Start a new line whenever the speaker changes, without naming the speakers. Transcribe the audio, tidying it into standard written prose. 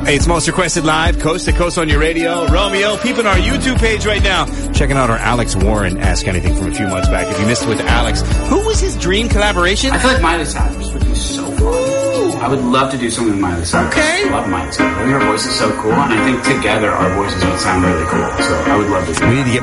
Hey, it's Most Requested Live, coast to coast on your radio. Romeo, peeping our YouTube page right now. Checking out our Alex Warren Ask Anything from a few months back. If you missed it with Alex, who was his dream collaboration?
I feel like Miley Cyrus would be so fun. I would love to do something with Miley Cyrus.
Okay.
I love Miley Cyrus. I think her voice is so cool, and I think together our voices would sound really cool. So I would love to do that.
We need to get